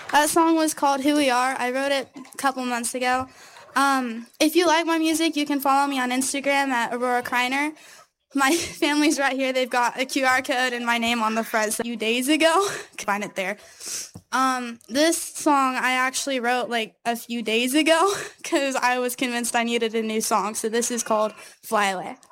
That song was called Who We Are. I wrote it a couple months ago. If you like my music, you can follow me on Instagram at Aurora Kreiner. My family's right here. They've got a QR code and my name on the front a few days ago. Find it there. This song I actually wrote like a few days ago because I was convinced I needed a new song. So this is called Fly Away.